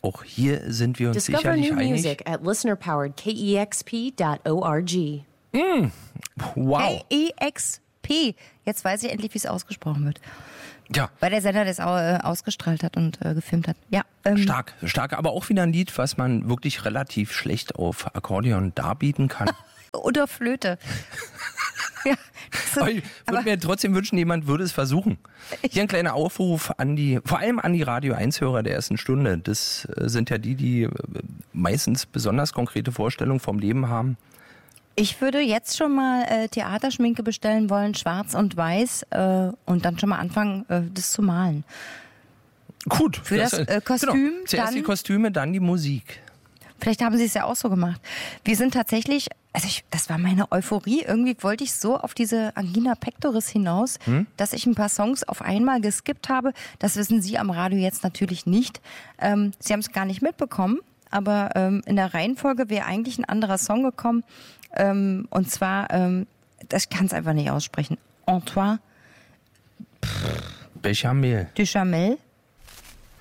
auch hier sind wir uns Discover sicherlich new einig. music at listenerpowered.kexp.org. Wow. KEXP. Jetzt weiß ich endlich, wie es ausgesprochen wird. Ja, Weil der Sender das ausgestrahlt hat und gefilmt hat. Ja, stark. Aber auch wieder ein Lied, was man wirklich relativ schlecht auf Akkordeon darbieten kann. Oder Flöte. Ja, Aber ich würde mir trotzdem wünschen, jemand würde es versuchen. Hier ein kleiner Aufruf vor allem an die Radio 1-Hörer der ersten Stunde. Das sind ja die meistens besonders konkrete Vorstellungen vom Leben haben. ich würde jetzt schon mal Theaterschminke bestellen wollen, schwarz und weiß, und dann schon mal anfangen, das zu malen. Gut. Für das Kostüm Genau. Zuerst dann- die Kostüme, dann die Musik. Vielleicht haben sie es ja auch so gemacht. Wir sind tatsächlich, das war meine Euphorie. Irgendwie wollte ich so auf diese Angina Pectoris hinaus, dass ich ein paar Songs auf einmal geskippt habe. Das wissen Sie am Radio jetzt natürlich nicht. Sie haben es gar nicht mitbekommen, aber in der Reihenfolge wäre eigentlich ein anderer Song gekommen. Und zwar, ich kann es einfach nicht aussprechen. Antoine Bechamel. Duchamel